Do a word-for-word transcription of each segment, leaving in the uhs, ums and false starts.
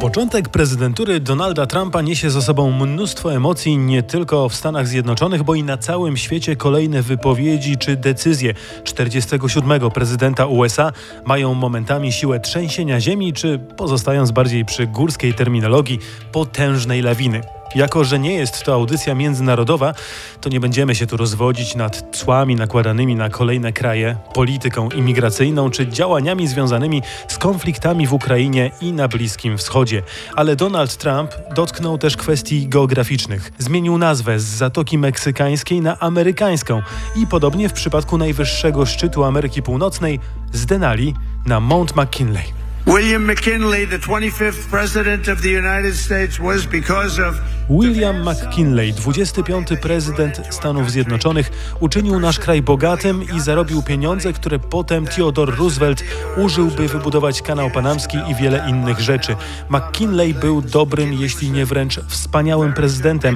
Początek prezydentury Donalda Trumpa niesie za sobą mnóstwo emocji nie tylko w Stanach Zjednoczonych, bo i na całym świecie kolejne wypowiedzi czy decyzje czterdziestego siódmego prezydenta U S A mają momentami siłę trzęsienia ziemi, czy pozostając bardziej przy górskiej terminologii, potężnej lawiny. Jako że nie jest to audycja międzynarodowa, to nie będziemy się tu rozwodzić nad cłami nakładanymi na kolejne kraje, polityką imigracyjną czy działaniami związanymi z konfliktami w Ukrainie i na Bliskim Wschodzie. Ale Donald Trump dotknął też kwestii geograficznych. Zmienił nazwę z Zatoki Meksykańskiej na amerykańską i podobnie w przypadku najwyższego szczytu Ameryki Północnej z Denali na Mount McKinley. William McKinley, the twenty-fifth president of the United States, was because of William McKinley, dwudziesty piąty prezydent Stanów Zjednoczonych, uczynił nasz kraj bogatym i zarobił pieniądze, które potem Theodore Roosevelt użył, by wybudować kanał panamski i wiele innych rzeczy. McKinley był dobrym, jeśli nie wręcz wspaniałym prezydentem.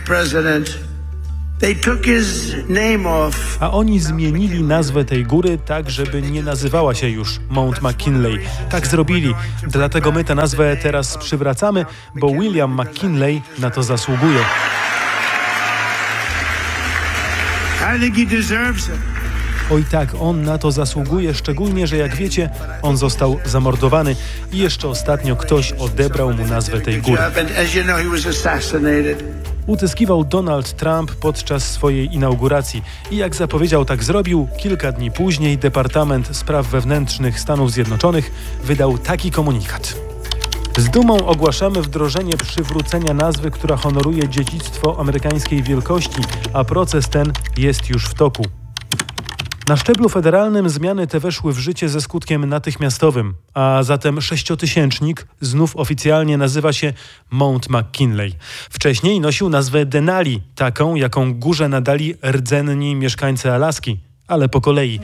A oni zmienili nazwę tej góry tak, żeby nie nazywała się już Mount McKinley. Tak zrobili, dlatego my tę nazwę teraz przywracamy, bo William McKinley na to zasługuje. Oj tak, on na to zasługuje, szczególnie, że jak wiecie, on został zamordowany i jeszcze ostatnio ktoś odebrał mu nazwę tej góry. Utyskiwał Donald Trump podczas swojej inauguracji i jak zapowiedział, tak zrobił. Kilka dni później Departament Spraw Wewnętrznych Stanów Zjednoczonych wydał taki komunikat. Z dumą ogłaszamy wdrożenie przywrócenia nazwy, która honoruje dziedzictwo amerykańskiej wielkości, a proces ten jest już w toku. Na szczeblu federalnym zmiany te weszły w życie ze skutkiem natychmiastowym, a zatem sześciotysięcznik znów oficjalnie nazywa się Mount McKinley. Wcześniej nosił nazwę Denali, taką jaką górze nadali rdzenni mieszkańcy Alaski, ale po kolei.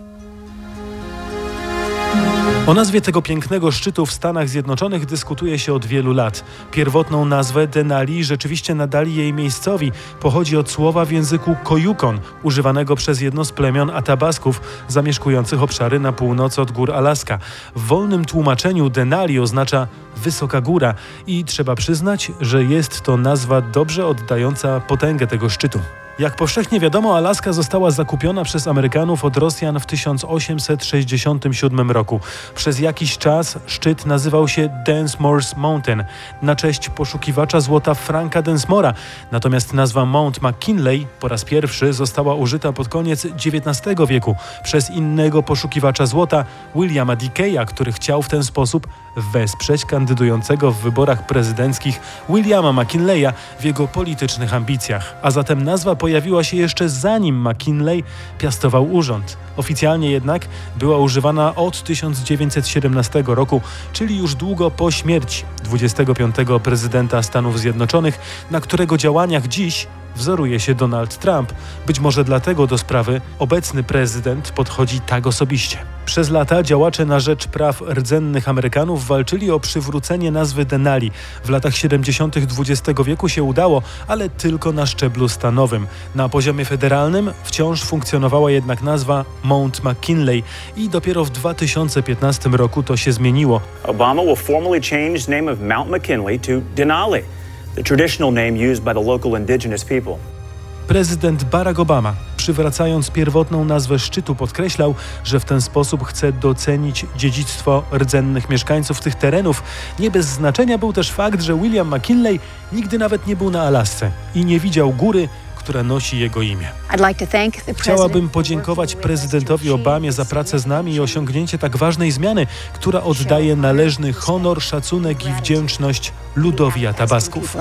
O nazwie tego pięknego szczytu w Stanach Zjednoczonych dyskutuje się od wielu lat. Pierwotną nazwę Denali rzeczywiście nadali jej miejscowi. Pochodzi od słowa w języku Koyukon, używanego przez jedno z plemion Atabasków zamieszkujących obszary na północ od gór Alaska. W wolnym tłumaczeniu Denali oznacza wysoka góra i trzeba przyznać, że jest to nazwa dobrze oddająca potęgę tego szczytu. Jak powszechnie wiadomo, Alaska została zakupiona przez Amerykanów od Rosjan w tysiąc osiemset sześćdziesiątym siódmym roku. Przez jakiś czas szczyt nazywał się Densmore's Mountain na cześć poszukiwacza złota Franka Densmora. Natomiast nazwa Mount McKinley po raz pierwszy została użyta pod koniec dziewiętnastego wieku przez innego poszukiwacza złota Williama Dickeya, który chciał w ten sposób wesprzeć kandydującego w wyborach prezydenckich Williama McKinleya w jego politycznych ambicjach. A zatem nazwa pojawiła się jeszcze zanim McKinley piastował urząd. Oficjalnie jednak była używana od tysiąc dziewięćset siedemnastego roku, czyli już długo po śmierci dwudziestego piątego prezydenta Stanów Zjednoczonych, na którego działaniach dziś wzoruje się Donald Trump. Być może dlatego do sprawy obecny prezydent podchodzi tak osobiście. Przez lata działacze na rzecz praw rdzennych Amerykanów walczyli o przywrócenie nazwy Denali. W latach siedemdziesiątych dwudziestego wieku się udało, ale tylko na szczeblu stanowym. Na poziomie federalnym wciąż funkcjonowała jednak nazwa Mount McKinley i dopiero w dwa tysiące piętnastym roku to się zmieniło. Obama will formally change the name of Mount McKinley to Denali, the traditional name used by the local indigenous people. Prezydent Barack Obama, przywracając pierwotną nazwę szczytu, podkreślał, że w ten sposób chce docenić dziedzictwo rdzennych mieszkańców tych terenów. Nie bez znaczenia był też fakt, że William McKinley nigdy nawet nie był na Alasce i nie widział góry, która nosi jego imię. Chciałabym podziękować prezydentowi Obamie za pracę z nami i osiągnięcie tak ważnej zmiany, która oddaje należny honor, szacunek i wdzięczność ludowi Atabasków.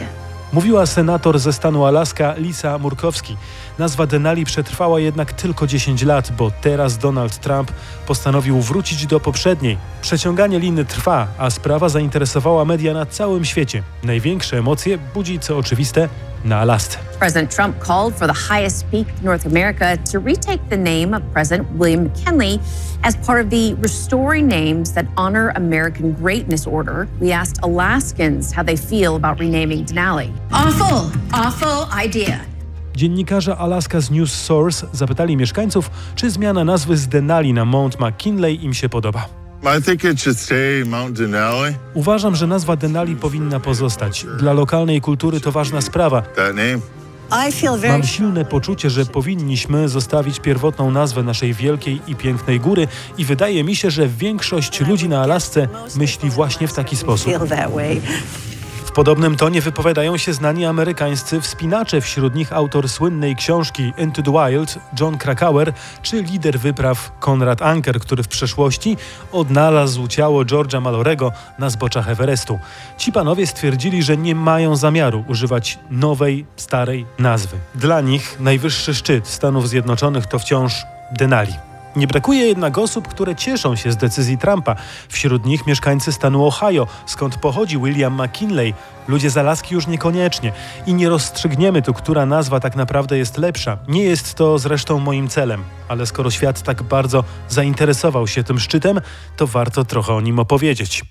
Mówiła senator ze stanu Alaska Lisa Murkowski. Nazwa Denali przetrwała jednak tylko dziesięć lat, bo teraz Donald Trump postanowił wrócić do poprzedniej. Przeciąganie liny trwa, a sprawa zainteresowała media na całym świecie. Największe emocje budzi, co oczywiste, na Alasce. President Trump called for the highest peak in North America to retake the name of President William McKinley as part of the Restoring Names That Honor American Greatness order. We asked Alaskans how they feel about renaming Denali. Awful, awful idea. Dziennikarze Alaska's News Source zapytali mieszkańców, czy zmiana nazwy z Denali na Mount McKinley im się podoba. I think it should stay Mount Denali. Uważam, że nazwa Denali powinna pozostać. Dla lokalnej kultury to ważna sprawa. That name. Mam silne poczucie, że powinniśmy zostawić pierwotną nazwę naszej wielkiej i pięknej góry i wydaje mi się, że większość ludzi na Alasce myśli właśnie w taki sposób. W podobnym tonie wypowiadają się znani amerykańscy wspinacze, wśród nich autor słynnej książki Into the Wild, John Krakauer, czy lider wypraw Konrad Anker, który w przeszłości odnalazł ciało George'a Malorego na zboczach Everestu. Ci panowie stwierdzili, że nie mają zamiaru używać nowej, starej nazwy. Dla nich najwyższy szczyt Stanów Zjednoczonych to wciąż Denali. Nie brakuje jednak osób, które cieszą się z decyzji Trumpa. Wśród nich mieszkańcy stanu Ohio, skąd pochodzi William McKinley. Ludzie z Alaski już niekoniecznie. I nie rozstrzygniemy tu, która nazwa tak naprawdę jest lepsza. Nie jest to zresztą moim celem. Ale skoro świat tak bardzo zainteresował się tym szczytem, to warto trochę o nim opowiedzieć.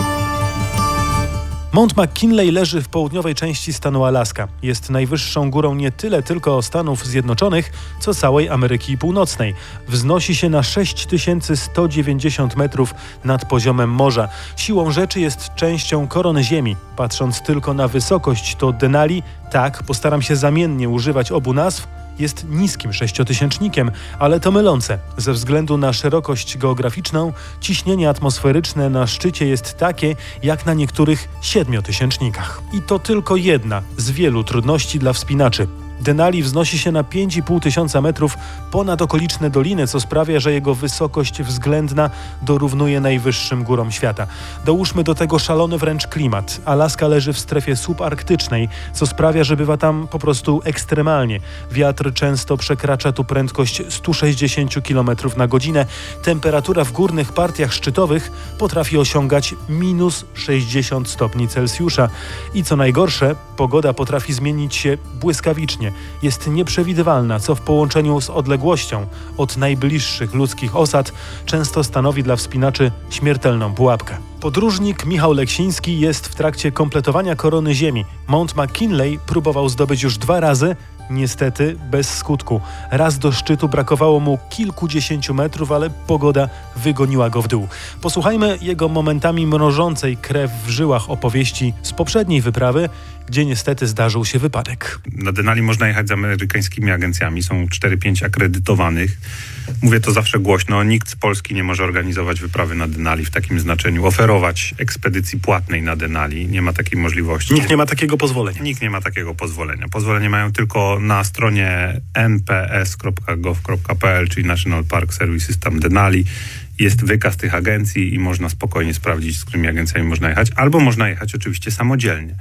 Mount McKinley leży w południowej części stanu Alaska. Jest najwyższą górą nie tyle tylko Stanów Zjednoczonych, co całej Ameryki Północnej. Wznosi się na sześć tysięcy sto dziewięćdziesiąt metrów nad poziomem morza. Siłą rzeczy jest częścią korony Ziemi. Patrząc tylko na wysokość, to Denali, tak, postaram się zamiennie używać obu nazw, jest niskim sześciotysięcznikiem, ale to mylące. Ze względu na szerokość geograficzną, ciśnienie atmosferyczne na szczycie jest takie, jak na niektórych siedmiotysięcznikach. I to tylko jedna z wielu trudności dla wspinaczy. Denali wznosi się na pięć i pół tysiąca metrów ponad okoliczne doliny, co sprawia, że jego wysokość względna dorównuje najwyższym górom świata. Dołóżmy do tego szalony wręcz klimat. Alaska leży w strefie subarktycznej, co sprawia, że bywa tam po prostu ekstremalnie. Wiatr często przekracza tu prędkość sto sześćdziesiąt kilometrów na godzinę. Temperatura w górnych partiach szczytowych potrafi osiągać minus sześćdziesiąt stopni Celsjusza. I co najgorsze, pogoda potrafi zmienić się błyskawicznie. Jest nieprzewidywalna, co w połączeniu z odległością od najbliższych ludzkich osad często stanowi dla wspinaczy śmiertelną pułapkę. Podróżnik Michał Leksiński jest w trakcie kompletowania korony Ziemi. Mount McKinley próbował zdobyć już dwa razy, niestety bez skutku. Raz do szczytu brakowało mu kilkudziesięciu metrów, ale pogoda wygoniła go w dół. Posłuchajmy jego momentami mrożącej krew w żyłach opowieści z poprzedniej wyprawy, gdzie niestety zdarzył się wypadek. Na Denali można jechać z amerykańskimi agencjami. Są cztery pięć akredytowanych. Mówię to zawsze głośno. Nikt z Polski nie może organizować wyprawy na Denali w takim znaczeniu. Oferować ekspedycji płatnej na Denali. Nie ma takiej możliwości. Nikt nie ma takiego pozwolenia. Nikt nie ma takiego pozwolenia. Pozwolenie mają tylko na stronie en pe es kropka gov kropka pe el, czyli National Park Services, tam Denali. Jest wykaz tych agencji i można spokojnie sprawdzić, z którymi agencjami można jechać. Albo można jechać oczywiście samodzielnie.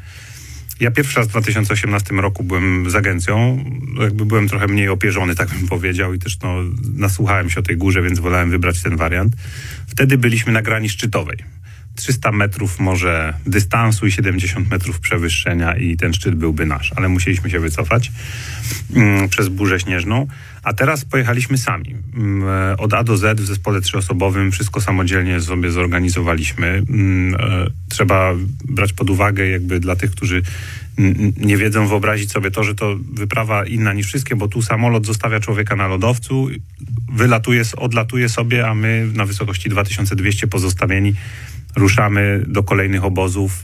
Ja pierwszy raz w dwa tysiące osiemnastym roku byłem z agencją, jakby byłem trochę mniej opierzony, tak bym powiedział, i też no, nasłuchałem się o tej górze, więc wolałem wybrać ten wariant. Wtedy byliśmy na grani szczytowej. trzysta metrów może dystansu i siedemdziesiąt metrów przewyższenia i ten szczyt byłby nasz, ale musieliśmy się wycofać mm, przez burzę śnieżną. A teraz pojechaliśmy sami. Od A do Z w zespole trzyosobowym wszystko samodzielnie sobie zorganizowaliśmy. Trzeba brać pod uwagę jakby dla tych, którzy nie wiedzą, wyobrazić sobie to, że to wyprawa inna niż wszystkie, bo tu samolot zostawia człowieka na lodowcu, wylatuje, odlatuje sobie, a my na wysokości dwa tysiące dwieście pozostawieni ruszamy do kolejnych obozów,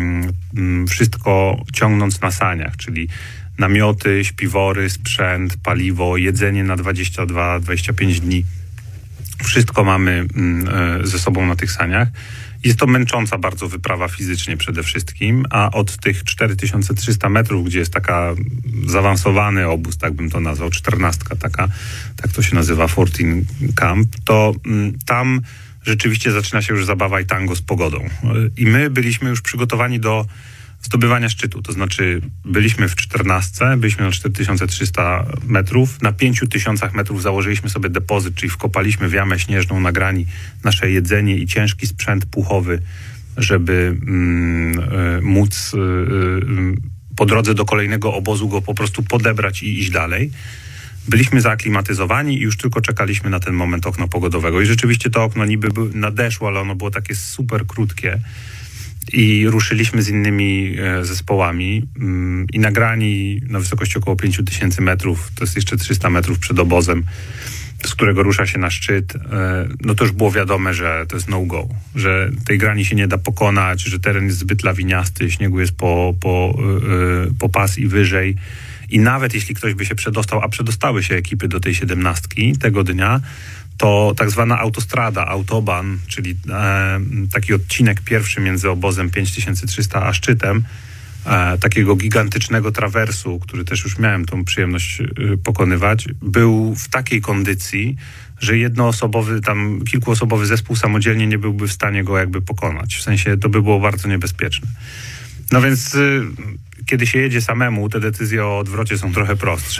wszystko ciągnąc na saniach, czyli namioty, śpiwory, sprzęt, paliwo, jedzenie na dwadzieścia dwa dwadzieścia pięć dni. Wszystko mamy ze sobą na tych saniach. Jest to męcząca bardzo wyprawa fizycznie przede wszystkim, a od tych cztery tysiące trzysta metrów, gdzie jest taka zaawansowany obóz, tak bym to nazwał, czternastka taka, tak to się nazywa, fourteen camp, to tam rzeczywiście zaczyna się już zabawa i tango z pogodą. I my byliśmy już przygotowani do zdobywania szczytu, to znaczy byliśmy w czternastce, byliśmy na cztery tysiące trzysta metrów, na pięciu tysiącach metrów założyliśmy sobie depozyt, czyli wkopaliśmy w jamę śnieżną na grani nasze jedzenie i ciężki sprzęt puchowy, żeby mm, y, móc y, y, po drodze do kolejnego obozu go po prostu podebrać i iść dalej. Byliśmy zaaklimatyzowani i już tylko czekaliśmy na ten moment okna pogodowego. I rzeczywiście to okno niby nadeszło, ale ono było takie super krótkie. I ruszyliśmy z innymi e, zespołami mm, i nagrani na wysokości około pięć tysięcy metrów, to jest jeszcze trzysta metrów przed obozem, z którego rusza się na szczyt, no to już było wiadome, że to jest no-go, że tej grani się nie da pokonać, że teren jest zbyt lawiniasty, śniegu jest po, po, po pas i wyżej. I nawet jeśli ktoś by się przedostał, a przedostały się ekipy do tej siedemnastki tego dnia, to tak zwana autostrada, autobahn, czyli e, taki odcinek pierwszy między obozem pięć tysięcy trzysta a szczytem, e, takiego gigantycznego trawersu, który też już miałem tą przyjemność e, pokonywać, był w takiej kondycji, że jednoosobowy, tam kilkuosobowy zespół samodzielnie nie byłby w stanie go jakby pokonać. W sensie to by było bardzo niebezpieczne. No więc y, kiedy się jedzie samemu, te decyzje o odwrocie są trochę prostsze.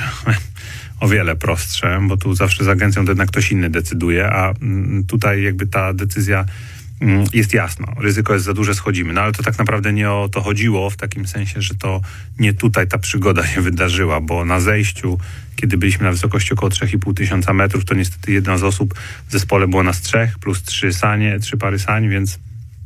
O wiele prostsze, bo tu zawsze z agencją to jednak ktoś inny decyduje, a mm, tutaj jakby ta decyzja mm, jest jasna. Ryzyko jest za duże, schodzimy. No ale to tak naprawdę nie o to chodziło, w takim sensie, że to nie tutaj ta przygoda się wydarzyła, bo na zejściu, kiedy byliśmy na wysokości około trzy i pół tysiąca metrów, to niestety jedna z osób w zespole było nas trzech, plus trzy sanie, trzy pary sań, więc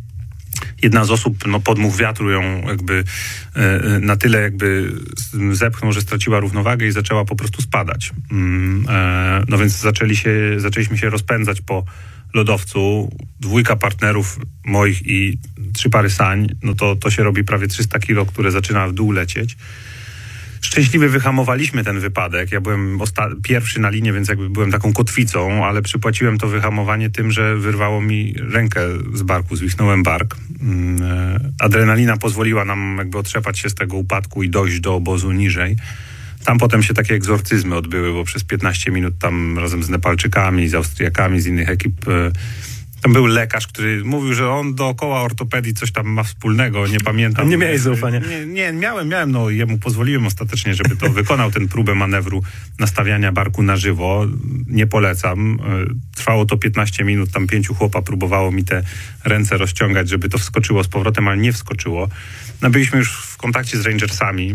jedna z osób, no podmuch wiatru ją jakby e, na tyle jakby zepchnął, że straciła równowagę i zaczęła po prostu spadać. Mm, e, no więc zaczęli się, zaczęliśmy się rozpędzać po lodowcu. Dwójka partnerów moich i trzy pary sań, no to, to się robi prawie trzysta kilo, które zaczyna w dół lecieć. Szczęśliwie wyhamowaliśmy ten wypadek. Ja byłem osta- pierwszy na linie, więc jakby byłem taką kotwicą, ale przypłaciłem to wyhamowanie tym, że wyrwało mi rękę z barku, zwichnąłem bark. Yy, adrenalina pozwoliła nam jakby otrzepać się z tego upadku i dojść do obozu niżej. Tam potem się takie egzorcyzmy odbyły, bo przez piętnaście minut tam razem z Nepalczykami, z Austriakami, z innych ekip yy, tam był lekarz, który mówił, że on dookoła ortopedii coś tam ma wspólnego, nie pamiętam. A nie miałeś zaufania? Nie, nie, miałem, miałem, no jemu pozwoliłem ostatecznie, żeby to wykonał, ten próbę manewru nastawiania barku na żywo. Nie polecam. Trwało to piętnaście minut, tam pięciu chłopa próbowało mi te ręce rozciągać, żeby to wskoczyło z powrotem, ale nie wskoczyło. No byliśmy już w kontakcie z rangersami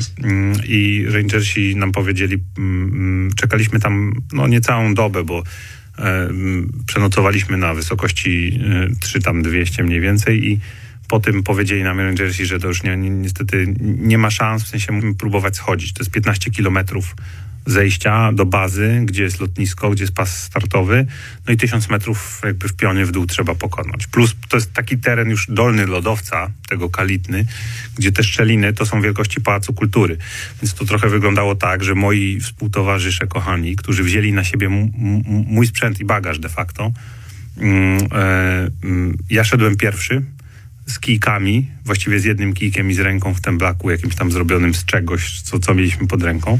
i rangersi nam powiedzieli, czekaliśmy tam no niecałą dobę, bo przenocowaliśmy na wysokości trzy tam dwieście mniej więcej i po tym powiedzieli nam rangersi, że to już nie, ni- niestety nie ma szans, w sensie musimy próbować schodzić. To jest piętnaście kilometrów zejścia do bazy, gdzie jest lotnisko, gdzie jest pas startowy, no i tysiąc metrów jakby w pionie w dół trzeba pokonać. Plus to jest taki teren już dolny lodowca, tego Kalitny, gdzie te szczeliny to są wielkości Pałacu Kultury. Więc to trochę wyglądało tak, że moi współtowarzysze kochani, którzy wzięli na siebie m- m- mój sprzęt i bagaż de facto, mm, e, mm, ja szedłem pierwszy z kijkami, właściwie z jednym kijkiem i z ręką w temblaku, jakimś tam zrobionym z czegoś, co, co mieliśmy pod ręką.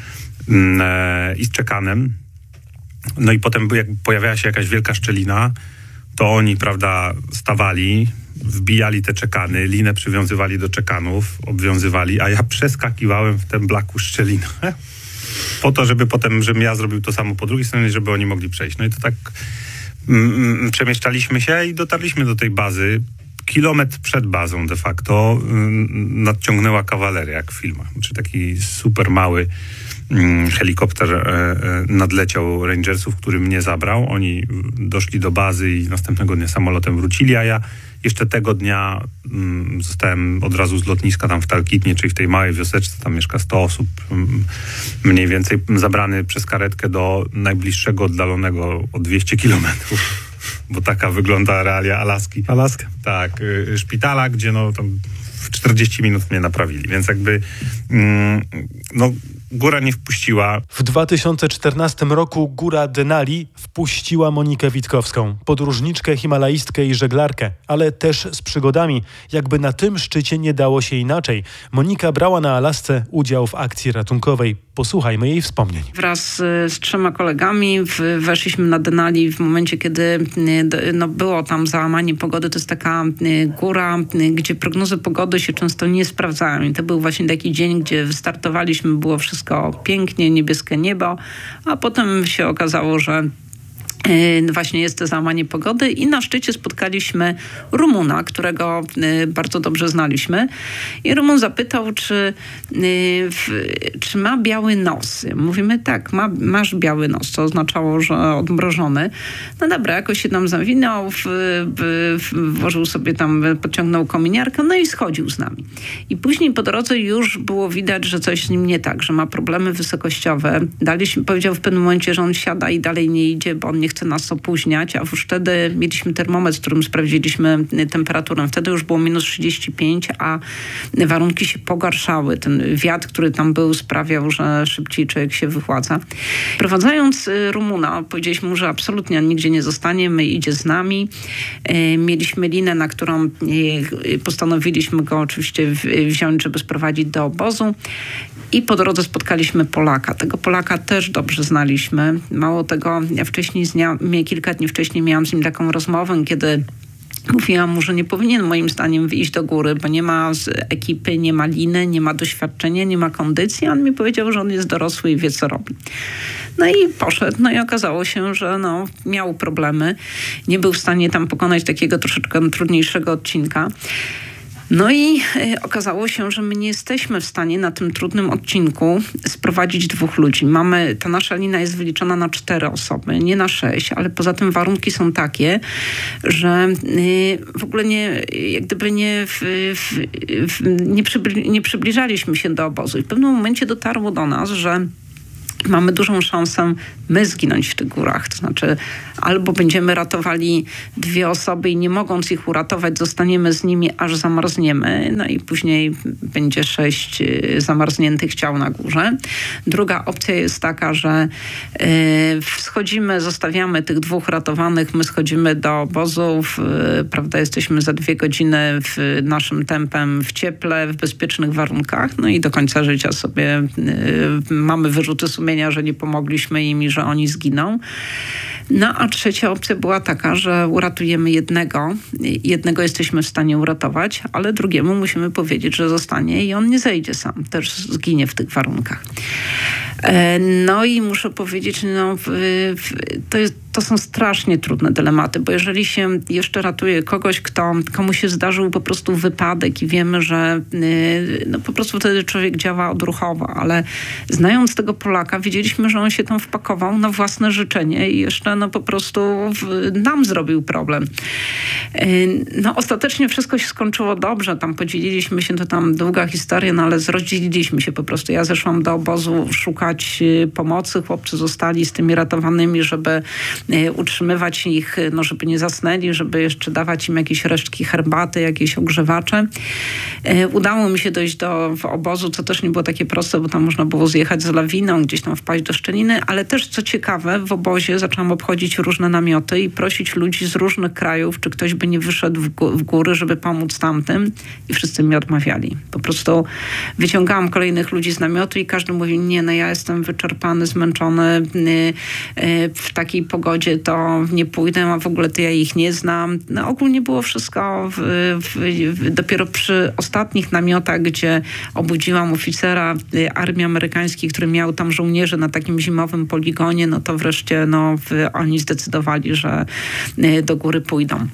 I z czekanem. No i potem jak pojawiała się jakaś wielka szczelina, to oni, prawda, stawali, wbijali te czekany, linę przywiązywali do czekanów, obwiązywali, a ja przeskakiwałem w tym blaku szczelinę. Po to, żeby potem, żebym ja zrobił to samo po drugiej stronie, żeby oni mogli przejść. No i to tak mm, przemieszczaliśmy się i dotarliśmy do tej bazy. Kilometr przed bazą de facto mm, nadciągnęła kawaleria, jak w filmach. Czy taki super mały helikopter e, e, nadleciał rangersów, który mnie zabrał. Oni doszli do bazy i następnego dnia samolotem wrócili, a ja jeszcze tego dnia mm, zostałem od razu z lotniska tam w Talkitnie, czyli w tej małej wioseczce, tam mieszka sto osób, mm, mniej więcej zabrany przez karetkę do najbliższego oddalonego o dwieście kilometrów, bo taka wygląda realia Alaski. Alaska. Tak, y, szpitala, gdzie no tam w czterdzieści minut mnie naprawili, więc jakby mm, no góra nie wpuściła. W dwa tysiące czternastym roku góra Denali wpuściła Monikę Witkowską, podróżniczkę, himalaistkę i żeglarkę, ale też z przygodami. Jakby na tym szczycie nie dało się inaczej. Monika brała na Alasce udział w akcji ratunkowej. Posłuchajmy jej wspomnień. Wraz z, z trzema kolegami w, weszliśmy na Denali w momencie, kiedy no, było tam załamanie pogody. To jest taka góra, gdzie prognozy pogody się często nie sprawdzają. I to był właśnie taki dzień, gdzie wystartowaliśmy, było wszystko pięknie, niebieskie niebo, a potem się okazało, że Właśnie jest to załamanie pogody i na szczycie spotkaliśmy Rumuna, którego bardzo dobrze znaliśmy. I Rumun zapytał, czy, czy ma biały nos. Mówimy tak, ma, masz biały nos, co oznaczało, że odmrożony. No dobra, jakoś się tam zawinął, w, w, włożył sobie tam, podciągnął kominiarkę, no i schodził z nami. I później po drodze już było widać, że coś z nim nie tak, że ma problemy wysokościowe. Daliśmy, powiedział w pewnym momencie, że on siada i dalej nie idzie, bo on nie chce nas opóźniać, a już wtedy mieliśmy termometr, z którym sprawdziliśmy temperaturę. Wtedy już było minus trzydzieści pięć, a warunki się pogarszały. Ten wiatr, który tam był, sprawiał, że szybciej człowiek się wychładza. Prowadzając Rumuna, powiedzieliśmy mu, że absolutnie on nigdzie nie zostanie, my idzie z nami. Mieliśmy linę, na którą postanowiliśmy go oczywiście wziąć, żeby sprowadzić do obozu. I po drodze spotkaliśmy Polaka. Tego Polaka też dobrze znaliśmy. Mało tego, ja wcześniej, z nim, kilka dni wcześniej miałam z nim taką rozmowę, kiedy mówiłam mu, że nie powinien moim zdaniem wyjść do góry, bo nie ma z ekipy, nie ma liny, nie ma doświadczenia, nie ma kondycji. On mi powiedział, że on jest dorosły i wie, co robi. No i poszedł. No i okazało się, że no, miał problemy. Nie był w stanie tam pokonać takiego troszeczkę trudniejszego odcinka. No i y, okazało się, że my nie jesteśmy w stanie na tym trudnym odcinku sprowadzić dwóch ludzi. Mamy, ta nasza lina jest wyliczona na cztery osoby, nie na sześć, ale poza tym warunki są takie, że y, w ogóle nie, jak gdyby nie, w, w, w, nie, przybli, nie przybliżaliśmy się do obozu. I w pewnym momencie dotarło do nas, że mamy dużą szansę my zginąć w tych górach. To znaczy albo będziemy ratowali dwie osoby i nie mogąc ich uratować, zostaniemy z nimi, aż zamarzniemy. No i później będzie sześć zamarzniętych ciał na górze. Druga opcja jest taka, że yy, schodzimy, zostawiamy tych dwóch ratowanych, my schodzimy do obozów, yy, prawda, jesteśmy za dwie godziny w naszym tempem w cieple, w bezpiecznych warunkach, no i do końca życia sobie yy, mamy wyrzuty sumienia, że nie pomogliśmy im i że oni zginą. No a trzecia opcja była taka, że uratujemy jednego, jednego jesteśmy w stanie uratować, ale drugiemu musimy powiedzieć, że zostanie i on nie zejdzie sam, też zginie w tych warunkach. No i muszę powiedzieć, no, to, jest, to są strasznie trudne dylematy, bo jeżeli się jeszcze ratuje kogoś, kto, komu się zdarzył po prostu wypadek i wiemy, że no, po prostu wtedy człowiek działa odruchowo, ale znając tego Polaka, wiedzieliśmy, że on się tam wpakował na własne życzenie i jeszcze no, po prostu w, nam zrobił problem. No ostatecznie wszystko się skończyło dobrze, tam podzieliliśmy się, to tam długa historia, no ale zrodzieliliśmy się po prostu. Ja zeszłam do obozu szukać pomocy, chłopcy zostali z tymi ratowanymi, żeby utrzymywać ich, no żeby nie zasnęli, żeby jeszcze dawać im jakieś resztki herbaty, jakieś ogrzewacze. Udało mi się dojść do obozu, co też nie było takie proste, bo tam można było zjechać z lawiną, gdzieś tam wpaść do szczeliny, ale też co ciekawe, w obozie zaczęłam obchodzić różne namioty i prosić ludzi z różnych krajów, czy ktoś by nie wyszedł w, gó- w góry, żeby pomóc tamtym i wszyscy mi odmawiali. Po prostu wyciągałam kolejnych ludzi z namiotu i każdy mówił, nie, no ja jestem wyczerpany, zmęczony, w takiej pogodzie to nie pójdę, a w ogóle to ja ich nie znam. No ogólnie było wszystko w, w, w, dopiero przy ostatnich namiotach, gdzie obudziłam oficera armii amerykańskiej, który miał tam żołnierzy na takim zimowym poligonie, no to wreszcie no, w, oni zdecydowali, że do góry pójdą.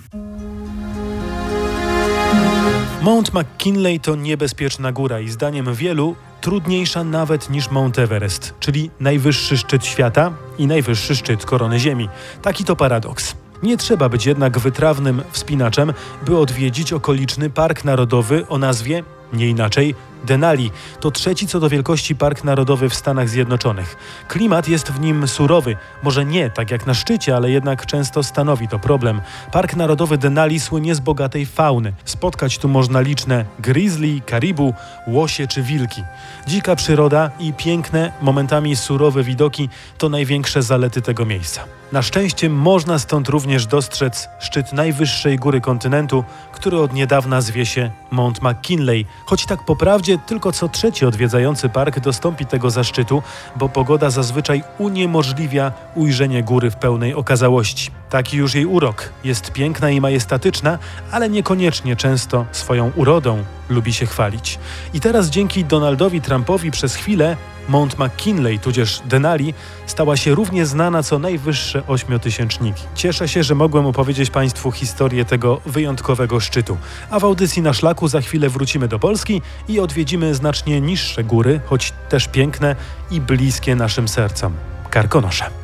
Mount McKinley to niebezpieczna góra i zdaniem wielu trudniejsza nawet niż Mount Everest, czyli najwyższy szczyt świata i najwyższy szczyt korony Ziemi. Taki to paradoks. Nie trzeba być jednak wytrawnym wspinaczem, by odwiedzić okoliczny Park Narodowy o nazwie, nie inaczej, Denali. To trzeci co do wielkości park narodowy w Stanach Zjednoczonych. Klimat jest w nim surowy. Może nie tak jak na szczycie, ale jednak często stanowi to problem. Park Narodowy Denali słynie z bogatej fauny. Spotkać tu można liczne grizzly, karibu, łosie czy wilki. Dzika przyroda i piękne, momentami surowe widoki to największe zalety tego miejsca. Na szczęście można stąd również dostrzec szczyt najwyższej góry kontynentu, który od niedawna zwie się Mount McKinley. Choć tak po prawdzie tylko co trzeci odwiedzający park dostąpi tego zaszczytu, bo pogoda zazwyczaj uniemożliwia ujrzenie góry w pełnej okazałości. Taki już jej urok. Jest piękna i majestatyczna, ale niekoniecznie często swoją urodą lubi się chwalić. I teraz dzięki Donaldowi Trumpowi przez chwilę Mount McKinley, tudzież Denali, stała się równie znana co najwyższe ośmiotysięczniki. Cieszę się, że mogłem opowiedzieć Państwu historię tego wyjątkowego szczytu. A w audycji Na Szlaku za chwilę wrócimy do Polski i odwiedzimy znacznie niższe góry, choć też piękne i bliskie naszym sercom. Karkonosze.